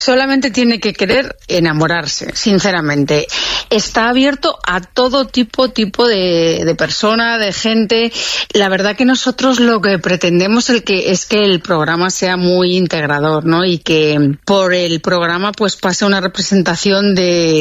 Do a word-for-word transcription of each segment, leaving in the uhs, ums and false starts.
Solamente tiene que querer enamorarse, sinceramente. Está abierto a todo tipo, tipo de, de persona, de gente. La verdad que nosotros lo que pretendemos el que, es que el programa sea muy integrador, ¿no? Y que por el programa pues pase una representación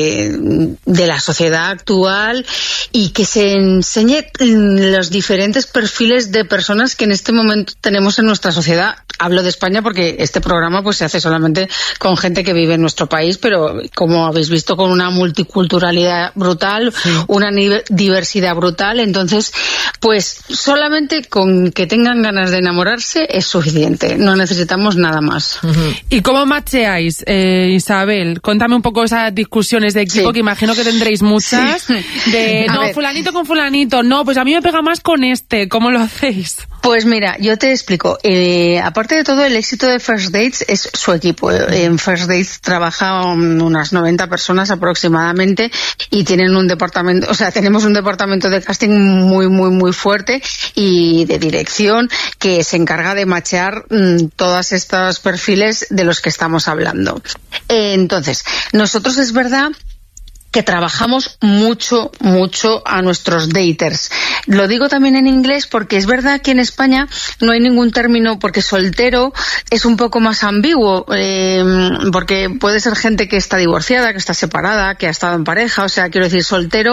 de, de la sociedad actual y que se enseñe los diferentes perfiles de personas que en este momento tenemos en nuestra sociedad. Hablo de España porque este programa pues se hace solamente con gente que vive en nuestro país, pero como habéis visto, con una multiculturalidad brutal, sí. una diversidad brutal. Entonces, pues solamente con que tengan ganas de enamorarse es suficiente, no necesitamos nada más. Uh-huh. ¿Y cómo macheáis, eh, Isabel? Cuéntame un poco esas discusiones de equipo, sí. que imagino que tendréis muchas, sí. de no, ver. fulanito con fulanito, no, pues a mí me pega más con este, ¿cómo lo hacéis? Pues mira, yo te explico. Eh, aparte de todo, el éxito de First Dates es su equipo. En First Dates trabajan unas noventa personas aproximadamente y tienen un departamento, o sea, tenemos un departamento de casting muy, muy, muy fuerte y de dirección que se encarga de machear mmm, todos estos perfiles de los que estamos hablando. Eh, entonces, nosotros es verdad que trabajamos mucho, mucho a nuestros daters. Lo digo también en inglés porque es verdad que en España no hay ningún término, porque soltero es un poco más ambiguo, eh, porque puede ser gente que está divorciada, que está separada, que ha estado en pareja, o sea, quiero decir, soltero,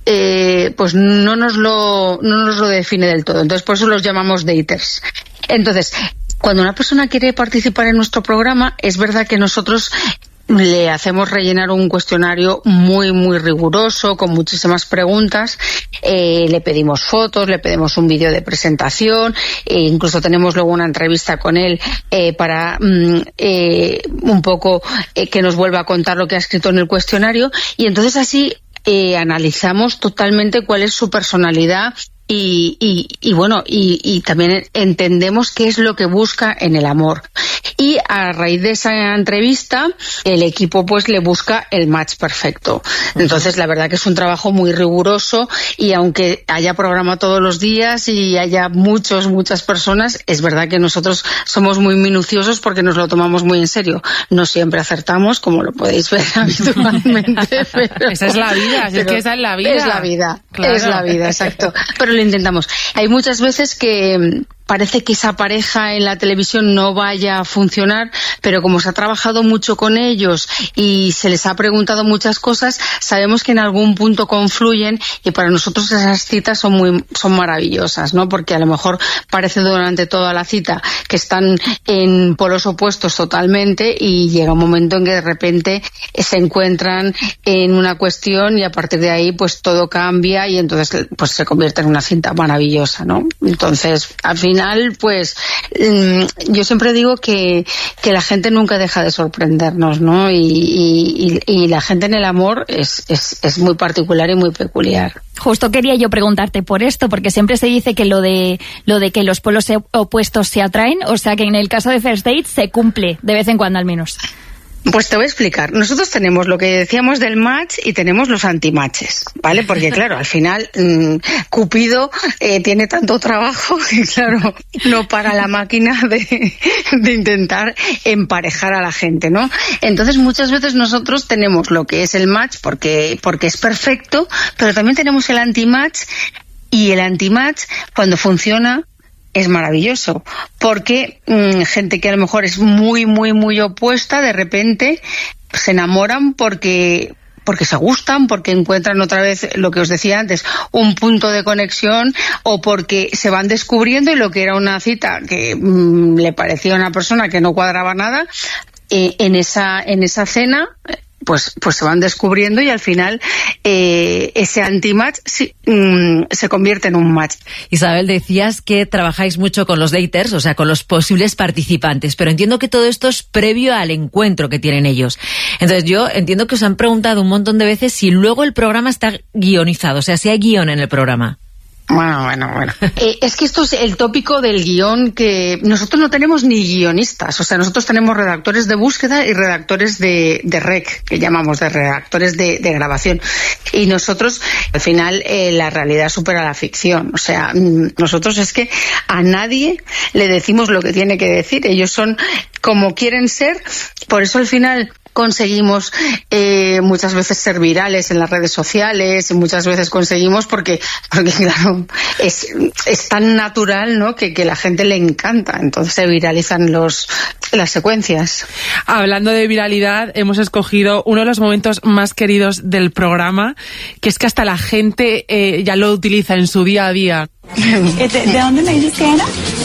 eh, pues no nos lo, no nos lo define del todo. Entonces, por eso los llamamos daters. Entonces, cuando una persona quiere participar en nuestro programa, es verdad que nosotros le hacemos rellenar un cuestionario muy, muy riguroso, con muchísimas preguntas. Eh, le pedimos fotos, le pedimos un vídeo de presentación, e incluso tenemos luego una entrevista con él eh, para mm, eh, un poco eh, que nos vuelva a contar lo que ha escrito en el cuestionario. Y entonces así eh, analizamos totalmente cuál es su personalidad. Y, y, y bueno, y, y también entendemos qué es lo que busca en el amor. Y a raíz de esa entrevista, el equipo pues le busca el match perfecto. Entonces, la verdad que es un trabajo muy riguroso y aunque haya programa todos los días y haya muchos, muchas personas, es verdad que nosotros somos muy minuciosos porque nos lo tomamos muy en serio. No siempre acertamos, como lo podéis ver habitualmente. Pero, esa es la vida, es que esa es la vida. Es la vida, claro. es la vida, exacto. Pero lo intentamos. Hay muchas veces que parece que esa pareja en la televisión no vaya a funcionar, pero como se ha trabajado mucho con ellos y se les ha preguntado muchas cosas, sabemos que en algún punto confluyen y para nosotros esas citas son muy son maravillosas, ¿no? Porque a lo mejor parece durante toda la cita que están en polos opuestos totalmente y llega un momento en que de repente se encuentran en una cuestión y a partir de ahí pues todo cambia y entonces pues se convierte en una cinta maravillosa, ¿no? Entonces, al final pues yo siempre digo que, que la gente nunca deja de sorprendernos, ¿no? Y, y, y la gente en el amor es, es, es muy particular y muy peculiar. Justo quería yo preguntarte por esto, porque siempre se dice que lo de lo de que los polos opuestos se atraen, o sea que en el caso de First Dates se cumple, de vez en cuando al menos. Pues te voy a explicar. Nosotros tenemos lo que decíamos del match y tenemos los antimatches, ¿vale? Porque claro, al final mmm, Cupido eh, tiene tanto trabajo que claro, no para la máquina de, de intentar emparejar a la gente, ¿no? Entonces muchas veces nosotros tenemos lo que es el match porque, porque es perfecto, pero también tenemos el antimatch y el antimatch cuando funciona es maravilloso, porque mmm, gente que a lo mejor es muy, muy, muy opuesta, de repente se enamoran porque porque se gustan, porque encuentran otra vez lo que os decía antes, un punto de conexión, o porque se van descubriendo y lo que era una cita que mmm, le parecía a una persona que no cuadraba nada, eh, en esa en esa cena pues pues se van descubriendo y al final eh, ese anti-match sí, mm, se convierte en un match. Isabel, decías que trabajáis mucho con los daters, o sea, con los posibles participantes, pero entiendo que todo esto es previo al encuentro que tienen ellos. Entonces yo entiendo que os han preguntado un montón de veces si luego el programa está guionizado, o sea, si hay guión en el programa. Bueno, bueno, bueno. Eh, es que esto es el tópico del guión, que nosotros no tenemos ni guionistas, o sea, nosotros tenemos redactores de búsqueda y redactores de, de rec, que llamamos de redactores de, de grabación. Y nosotros, al final, eh, la realidad supera la ficción. O sea, nosotros es que a nadie le decimos lo que tiene que decir. Ellos son como quieren ser, por eso al final conseguimos eh, muchas veces ser virales en las redes sociales, y muchas veces conseguimos porque, porque claro, es, es tan natural, ¿no?, que, que la gente le encanta, entonces se viralizan los las secuencias. Hablando de viralidad, hemos escogido uno de los momentos más queridos del programa, que es que hasta la gente eh, ya lo utiliza en su día a día. ¿De, de dónde me dices que era?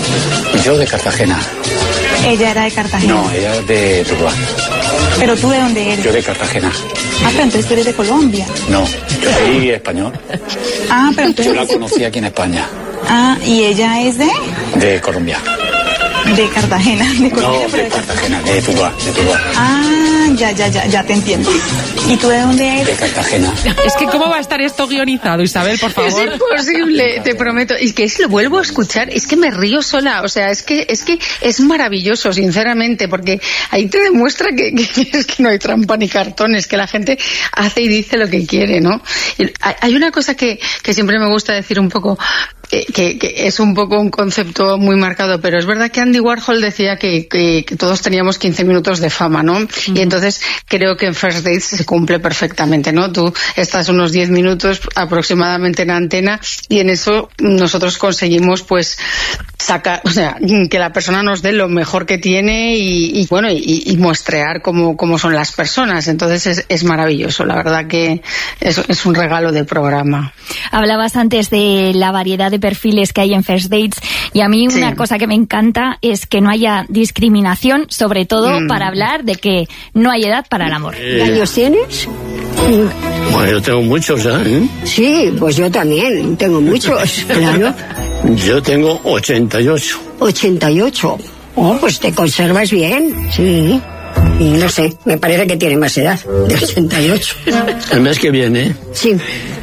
Yo de Cartagena. Ella era de Cartagena. No, ella de Tuluá. ¿Pero tú de dónde eres? Yo de Cartagena. Ah, pero entonces tú eres de Colombia. No, yo soy español. Ah, pero entonces... Yo la conocí aquí en España. Ah, ¿y ella es de...? De Colombia. De Cartagena, de Colombia. No, de Cartagena, de Tuluá, de Tuluá. Ah, ya, ya, ya, ya te entiendo. ¿Y tú de dónde eres? De Cartagena. Es que ¿cómo va a estar esto guionizado, Isabel, por favor? Es imposible, te prometo. Y que es lo vuelvo a escuchar, es que me río sola, o sea, es que es que es maravilloso, sinceramente, porque ahí te demuestra que, que, es que no hay trampa ni cartones, que la gente hace y dice lo que quiere, ¿no? Y hay una cosa que, que siempre me gusta decir un poco, que, que, que es un poco un concepto muy marcado, pero es verdad que Andy Warhol decía que, que, que todos teníamos quince minutos de fama, ¿no? Uh-huh. Y entonces creo que en First Dates se cumple perfectamente, ¿no? Tú estás unos diez minutos aproximadamente en antena y en eso nosotros conseguimos, pues, sacar, o sea, que la persona nos dé lo mejor que tiene y, y bueno, y, y muestrear cómo, cómo son las personas. Entonces es, es maravilloso, la verdad que es, es un regalo de programa. Hablabas antes de la variedad de perfiles que hay en First Dates y a mí una sí. cosa que me encanta es que no haya discriminación, sobre todo mm. para hablar de que no hay edad para el amor. ¿Qué años tienes? Bueno, yo tengo muchos, ¿eh? Sí, pues yo también tengo muchos, claro. Yo tengo ochenta y ocho. ¿ochenta y ocho? Oh, pues te conservas bien, sí. Y no sé, me parece que tiene más edad, de ochenta y ocho. El mes que viene... Sí.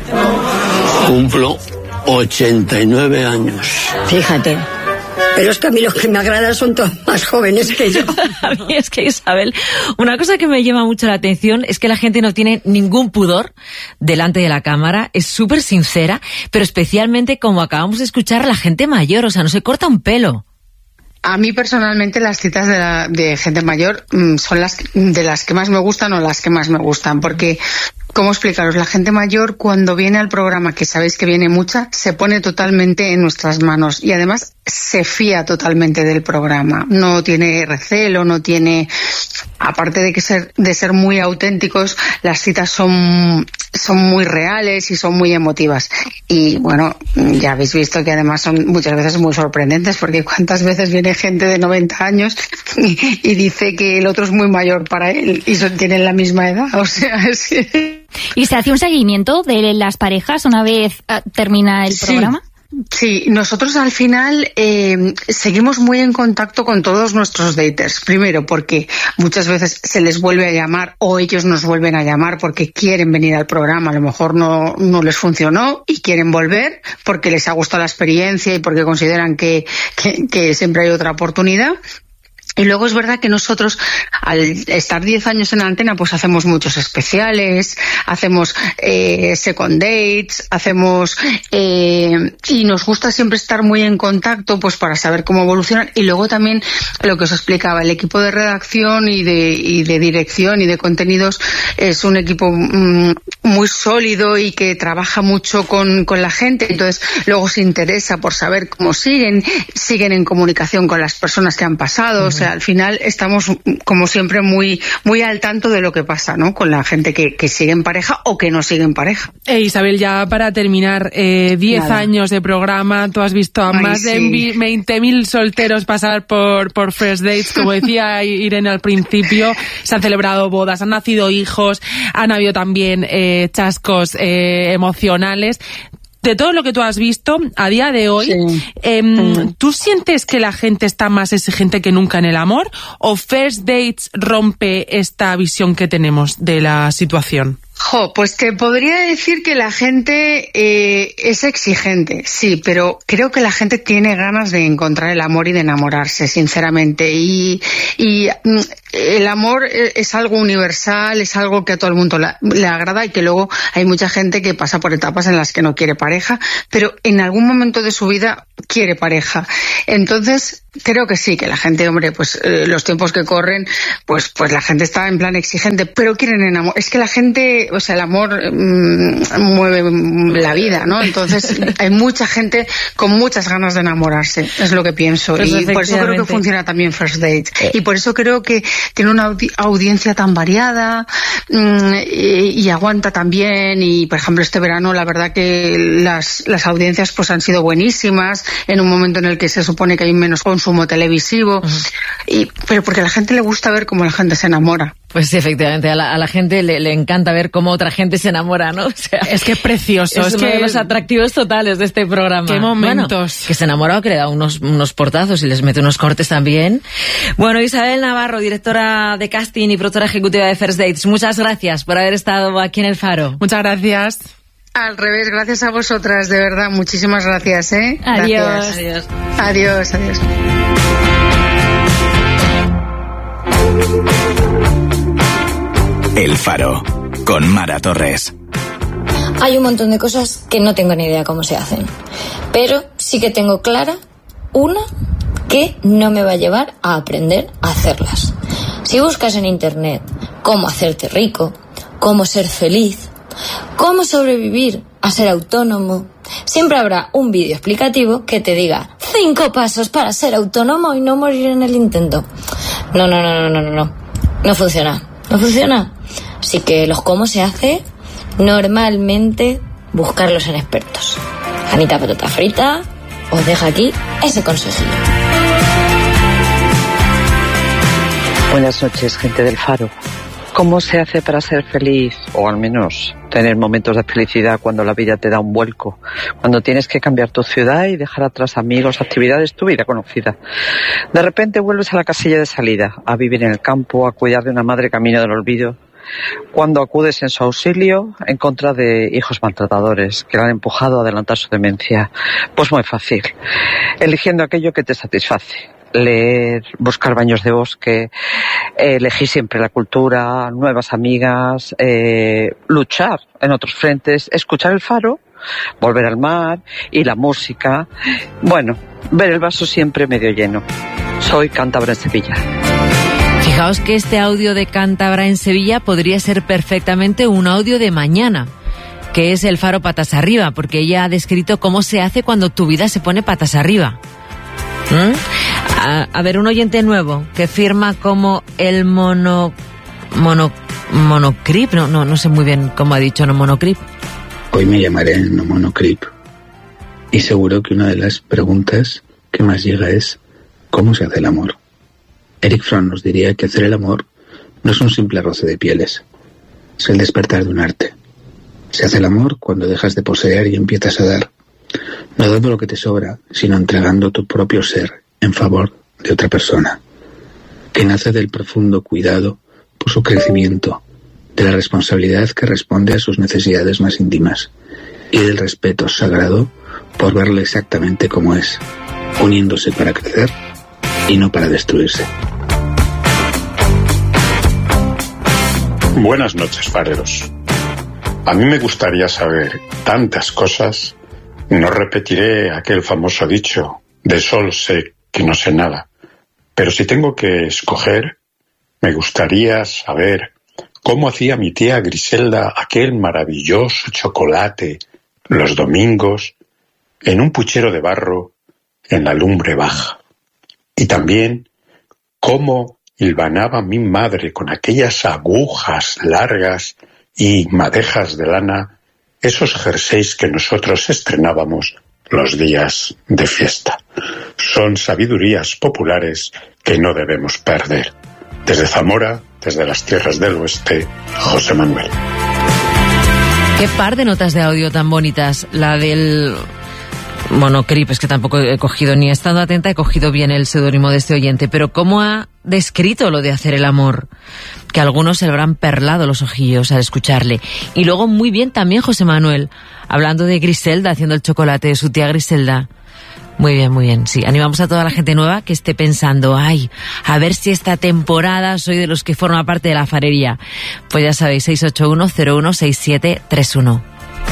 Cumplo ochenta y nueve años. Fíjate. Pero es que a mí los que me agradan son todos más jóvenes que yo. A mí es que, Isabel, una cosa que me llama mucho la atención es que la gente no tiene ningún pudor delante de la cámara, es súper sincera, pero especialmente, como acabamos de escuchar, la gente mayor, o sea, no se corta un pelo. A mí personalmente las citas de, la, de gente mayor mmm, son las de las que más me gustan o las que más me gustan, porque, ¿cómo explicaros? La gente mayor cuando viene al programa, que sabéis que viene mucha, se pone totalmente en nuestras manos y además se fía totalmente del programa. No tiene recelo, no tiene... Aparte de que ser, de ser muy auténticos, las citas son, son muy reales y son muy emotivas. Y bueno, ya habéis visto que además son muchas veces muy sorprendentes, porque cuántas veces viene gente de noventa años y, y dice que el otro es muy mayor para él y son, tienen la misma edad. O sea, es que... ¿Y se hace un seguimiento de las parejas una vez termina el sí. programa? Sí, nosotros al final eh, seguimos muy en contacto con todos nuestros daters. Primero porque muchas veces se les vuelve a llamar o ellos nos vuelven a llamar porque quieren venir al programa. A lo mejor no, no les funcionó y quieren volver porque les ha gustado la experiencia y porque consideran que, que, que siempre hay otra oportunidad. Y luego es verdad que nosotros, al estar diez años en la antena, pues hacemos muchos especiales, hacemos eh, second dates, hacemos... Eh, y nos gusta siempre estar muy en contacto, pues para saber cómo evolucionan. Y luego también, lo que os explicaba, el equipo de redacción y de, y de dirección y de contenidos es un equipo mm, muy sólido y que trabaja mucho con, con la gente. Entonces, luego se interesa por saber cómo siguen, siguen en comunicación con las personas que han pasado. O sea, al final estamos, como siempre, muy muy al tanto de lo que pasa, ¿no? Con la gente que, que sigue en pareja o que no sigue en pareja. Eh, Isabel, ya para terminar, eh, diez años de programa, tú has visto a Ay, más sí. de veinte mil solteros pasar por, por First Dates, como decía Irene al principio, se han celebrado bodas, han nacido hijos, han habido también eh, chascos eh, emocionales. De todo lo que tú has visto a día de hoy, sí. eh, mm. ¿tú sientes que la gente está más exigente que nunca en el amor o First Dates rompe esta visión que tenemos de la situación? Jo, pues que podría decir que la gente eh, es exigente, sí, pero creo que la gente tiene ganas de encontrar el amor y de enamorarse, sinceramente. Y, y el amor es algo universal, es algo que a todo el mundo le, le agrada y que luego hay mucha gente que pasa por etapas en las que no quiere pareja, pero en algún momento de su vida quiere pareja. Entonces, creo que sí, que la gente, hombre, pues eh, los tiempos que corren, pues pues la gente está en plan exigente, pero quieren enamorar. Es que la gente, o sea, el amor mmm, mueve la vida, ¿no? Entonces, hay mucha gente con muchas ganas de enamorarse, es lo que pienso. Pues y por eso creo que funciona también First Date. Eh. Y por eso creo que tiene una audi- audiencia tan variada mmm, y, y aguanta también. Y, por ejemplo, este verano, la verdad que las, las audiencias pues han sido buenísimas, en un momento en el que se supone que hay menos consumo televisivo, uh-huh. y, pero porque a la gente le gusta ver cómo la gente se enamora. Pues sí, efectivamente, a la, a la gente le, le encanta ver cómo otra gente se enamora, ¿no? O sea, es que es precioso. Es, es uno que de los atractivos totales de este programa. Qué momentos. Bueno, que se enamora o que le da unos, unos portazos y les mete unos cortes también. Bueno, Isabel Navarro, directora de casting y productora ejecutiva de First Dates, muchas gracias por haber estado aquí en El Faro. Muchas gracias. Al revés, gracias a vosotras, de verdad, muchísimas gracias, ¿eh? Adiós. Gracias. Adiós. Adiós, adiós. El Faro, con Mara Torres. Hay un montón de cosas que no tengo ni idea cómo se hacen, pero sí que tengo clara una que no me va a llevar a aprender a hacerlas. Si buscas en internet cómo hacerte rico, cómo ser feliz, cómo sobrevivir a ser autónomo, siempre habrá un vídeo explicativo que te diga cinco pasos para ser autónomo y no morir en el intento. No, no, no, no, no, no, no. No funciona. No funciona. Así que los cómo se hace, normalmente buscarlos en expertos. Anita Patata Frita os deja aquí ese consejillo. Buenas noches, gente del Faro. ¿Cómo se hace para ser feliz? O al menos tener momentos de felicidad cuando la vida te da un vuelco. Cuando tienes que cambiar tu ciudad y dejar atrás amigos, actividades, tu vida conocida. De repente vuelves a la casilla de salida, a vivir en el campo, a cuidar de una madre camino del olvido. Cuando acudes en su auxilio en contra de hijos maltratadores que le han empujado a adelantar su demencia. Pues muy fácil. Eligiendo aquello que te satisface. Leer, buscar baños de bosque, eh, elegir siempre la cultura, nuevas amigas, eh, luchar en otros frentes, escuchar el Faro, volver al mar y la música. Bueno, ver el vaso siempre medio lleno. Soy cántabra en Sevilla. Fijaos que este audio de cántabra en Sevilla podría ser perfectamente un audio de mañana, que es el Faro patas arriba, porque ella ha descrito cómo se hace cuando tu vida se pone patas arriba. ¿Mm? A, a ver, un oyente nuevo que firma como el mono... mono... monocrip, no, no, no sé muy bien cómo ha dicho, no monocrip. Hoy me llamaré no monocrip. Y seguro que una de las preguntas que más llega es ¿cómo se hace el amor? Eric Fromm nos diría que hacer el amor no es un simple roce de pieles, es el despertar de un arte. Se hace el amor cuando dejas de poseer y empiezas a dar, no dando lo que te sobra, sino entregando tu propio ser en favor de otra persona, que nace del profundo cuidado por su crecimiento, de la responsabilidad que responde a sus necesidades más íntimas y del respeto sagrado por verlo exactamente como es, uniéndose para crecer y no para destruirse. Buenas noches, fareros. A mí me gustaría saber tantas cosas. No repetiré aquel famoso dicho, de sol sé que no sé nada. Pero si tengo que escoger, me gustaría saber cómo hacía mi tía Griselda aquel maravilloso chocolate los domingos en un puchero de barro en la lumbre baja. Y también cómo hilvanaba mi madre con aquellas agujas largas y madejas de lana esos jerseys que nosotros estrenábamos los días de fiesta. Son sabidurías populares que no debemos perder. Desde Zamora, desde las tierras del oeste, José Manuel. Qué par de notas de audio tan bonitas. La del Monocrip, es que tampoco he cogido, ni estando atenta, he cogido bien el seudónimo de este oyente, pero ¿cómo ha descrito lo de hacer el amor? Que algunos se le habrán perlado los ojillos al escucharle. Y luego muy bien también José Manuel, hablando de Griselda, haciendo el chocolate de su tía Griselda. Muy bien, muy bien, sí. Animamos a toda la gente nueva que esté pensando, ay, a ver si esta temporada soy de los que forma parte de la farería. Pues ya sabéis, seis ocho uno cero uno seis siete tres uno.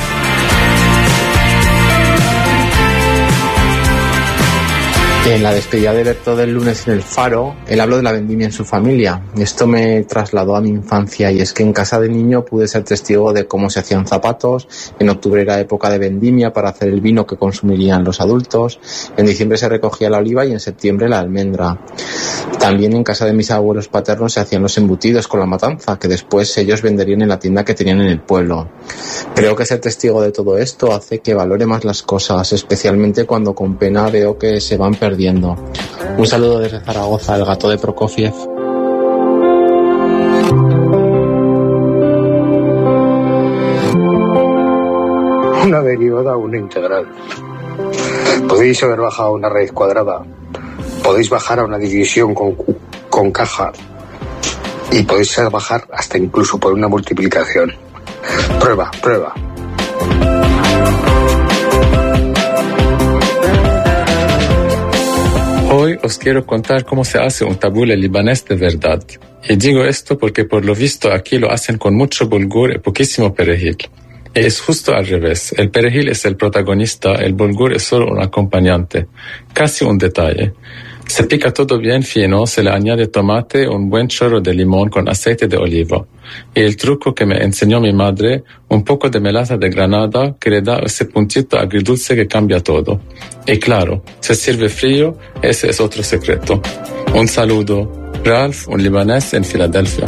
En la despedida de Berto del lunes en el Faro, él habló de la vendimia en su familia. Esto me trasladó a mi infancia, y es que en casa de niño pude ser testigo de cómo se hacían zapatos. En octubre era época de vendimia para hacer el vino que consumirían los adultos. En diciembre se recogía la oliva y en septiembre la almendra. También en casa de mis abuelos paternos se hacían los embutidos con la matanza, que después ellos venderían en la tienda que tenían en el pueblo. Creo que ser testigo de todo esto hace que valore más las cosas, especialmente cuando con pena veo que se van perdiendo. Un saludo desde Zaragoza, el gato de Prokofiev. Una derivada o una integral. Podéis haber bajado a una raíz cuadrada. Podéis bajar a una división con, con caja. Y podéis bajar hasta incluso por una multiplicación. Prueba, prueba. Hoy os quiero contar cómo se hace un tabule libanés de verdad. Y digo esto porque por lo visto aquí lo hacen con mucho bulgur y poquísimo perejil. Y es justo al revés. El perejil es el protagonista, el bulgur es solo un acompañante. Casi un detalle. Se pica todo bien fino, se le añade tomate, un buen chorro de limón con aceite de oliva. Y el truco que me enseñó mi madre, un poco de melaza de granada que le da ese puntito agridulce que cambia todo. Y claro, se sirve frío, ese es otro secreto. Un saludo. Ralph, un libanés en Filadelfia.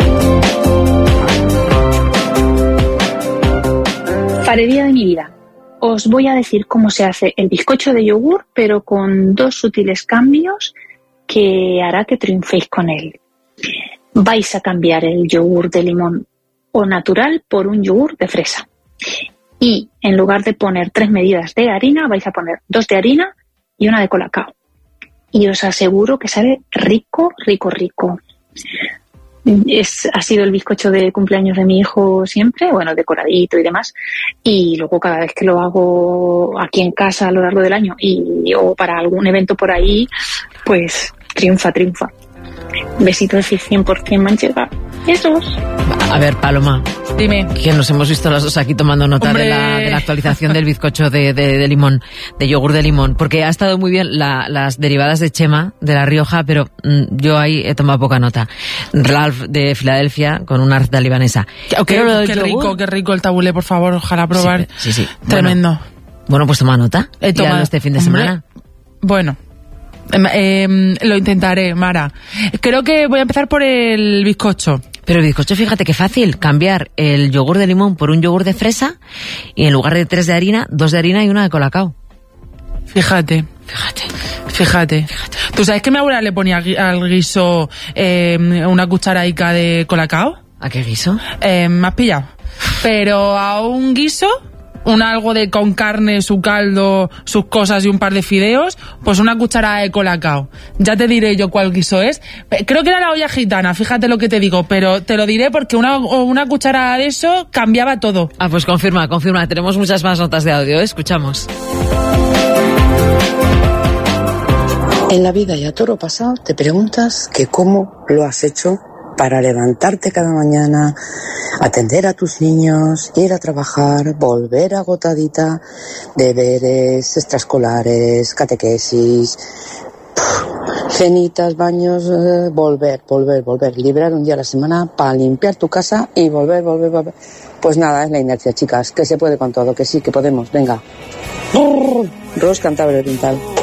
Farería de mi vida. Os voy a decir cómo se hace el bizcocho de yogur, pero con dos sutiles cambios que hará que triunféis con él. Vais a cambiar el yogur de limón o natural por un yogur de fresa. Y en lugar de poner tres medidas de harina, vais a poner dos de harina y una de colacao. Y os aseguro que sabe rico, rico, rico. Es, ha sido el bizcocho de cumpleaños de mi hijo siempre, bueno, decoradito y demás, y luego cada vez que lo hago aquí en casa a lo largo del año y o para algún evento por ahí, pues triunfa, triunfa. Besitos y cien por ciento manchega. Besos. A ver, Paloma. Dime. Que nos hemos visto las dos aquí tomando nota de la, de la actualización del bizcocho de, de, de limón, de yogur de limón, porque ha estado muy bien la, las derivadas de Chema, de La Rioja, pero mmm, yo ahí he tomado poca nota. Ralph de Filadelfia con una receta libanesa. Okay, qué rico, qué rico el tabulé, por favor, ojalá probar. Sí, sí. sí. Tremendo. Bueno, bueno, pues toma nota. He tomado este fin de Hombre. semana. Bueno. Eh, eh, lo intentaré, Mara. Creo que voy a empezar por el bizcocho. Pero el bizcocho, fíjate qué fácil. Cambiar el yogur de limón por un yogur de fresa y en lugar de tres de harina, dos de harina y una de colacao. Fíjate. Fíjate. Fíjate. Fíjate. ¿Tú sabes que mi abuela le ponía al guiso eh, una cucharadica de colacao? ¿A qué guiso? Eh, me has pillado. Pero a un guiso... un algo de con carne, su caldo, sus cosas y un par de fideos, pues una cucharada de colacao. Ya te diré yo cuál guiso es. Creo que era la olla gitana, fíjate lo que te digo, pero te lo diré porque una, una cucharada de eso cambiaba todo. Ah, pues confirma, confirma. Tenemos muchas más notas de audio, ¿eh? Escuchamos. En la vida y a toro pasado te preguntas que cómo lo has hecho para levantarte cada mañana, atender a tus niños, ir a trabajar, volver agotadita, deberes extraescolares, catequesis, cenitas, baños, eh, volver, volver, volver, librar un día a la semana para limpiar tu casa y volver, volver, volver. Pues nada, es la inercia, chicas, que se puede con todo, que sí, que podemos, venga. Ros Cantabria Oriental.